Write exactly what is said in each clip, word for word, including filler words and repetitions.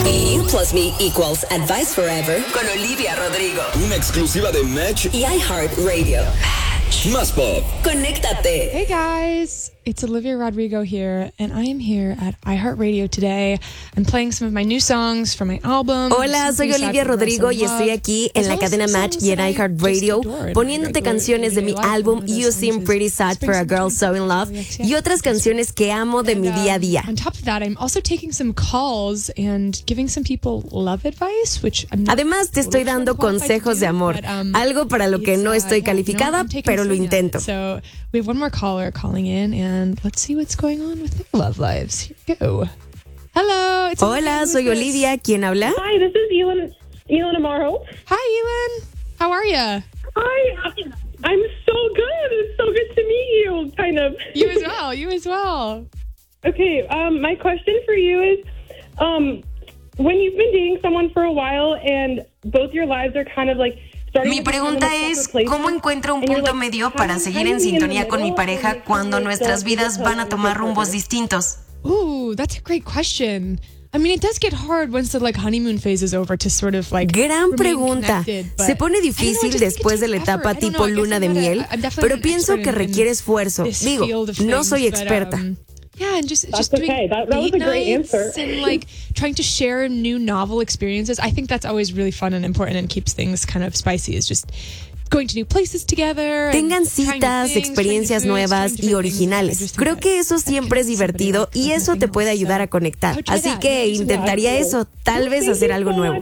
You plus me equals advice forever con Olivia Rodrigo. Una exclusiva de Match y iHeartRadio. Más Pop. Conéctate. Hey guys, it's Olivia Rodrigo here, and I am here at iHeartRadio today. I'm playing some of my new songs from my album. Hola, soy Olivia Rodrigo y estoy aquí en la cadena Match y en iHeartRadio poniéndote canciones de mi álbum You Seem Pretty Sad for a Girl So in Love y otras canciones que amo de mi día a día. On top of that, I'm also taking some calls and giving some people love advice, which I'm not Además, te estoy dando consejos de amor, algo para lo que no estoy calificada, pero lo intento. So we have one more caller calling in, and let's see what's going on with their love lives. Here we go. Hello. It's Hola, soy Olivia. ¿Quién habla? Hi, this is Elin, Elin Amaro. Hi, Elin. How are you? Hi, I'm so good. It's so good to meet you, kind of. You as well. You as well. Okay, um, my question for you is, um, when you've been dating someone for a while and both your lives are kind of like Mi pregunta es, ¿cómo encuentro un punto medio para seguir en sintonía con mi pareja cuando nuestras vidas van a tomar rumbos distintos? Ooh, that's a great question. I mean, it does get hard once the like honeymoon phase is over to sort of like. Gran pregunta. Se pone difícil después de la etapa tipo luna de miel, pero pienso que requiere esfuerzo. Digo, no soy experta. Yeah, and just that's just doing okay. that, that was date a great nights answer. and like trying to share new novel experiences. I think that's always really fun and important and keeps things kind of spicy. Is just going to new places together. Tengan citas, experiencias nuevas y originales. Creo que eso siempre es divertido y eso te puede ayudar a conectar. Así que intentaría eso, tal vez hacer algo nuevo.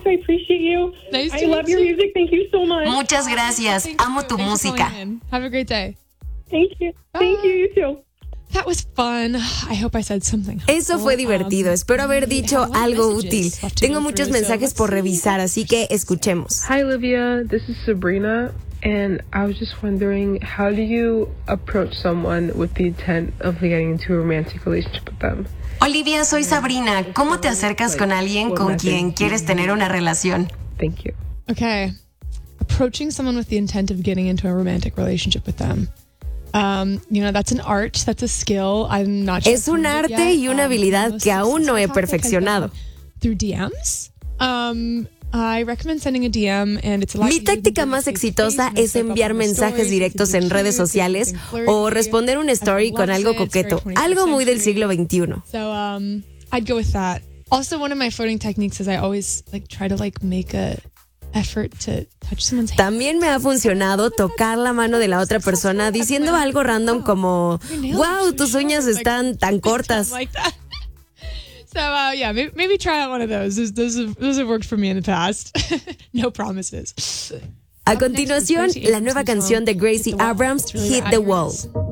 Muchas gracias. Amo tu música. Have a great day. Thank you. Thank you. You too. That was fun. I hope I said something helpful. Eso fue divertido. Espero haber dicho algo útil. Tengo muchos mensajes por revisar, así que escuchemos. Hi, Olivia. This is Sabrina, and I was just wondering, how do you approach someone with the intent of getting into a romantic relationship with them? Olivia, soy Sabrina. ¿Cómo te acercas con alguien con quien quieres tener una relación? Thank you. Okay. Approaching someone with the intent of getting into a romantic relationship with them. Um, you know, that's an art, that's a skill. I'm not sure. Es un arte y una habilidad que aún no he perfeccionado. Through D Ms. Um, I recommend sending a D M and it's a lot. Mi táctica más exitosa es enviar mensajes directos en redes sociales o responder un story con algo coqueto, algo muy del siglo veintiuno. So, um, I'd go with that. Also, one of my flirting techniques is I always like try to like make a effort to touch someone's hand. También me ha funcionado tocar la mano de la otra persona diciendo algo random como, wow, tus uñas están tan cortas. Like that. So, uh, yeah, maybe, maybe try out one of those. Those, those, have, those have worked for me in the past. No promises. A continuación, la nueva canción de Gracie Abrams, Hit the Wall.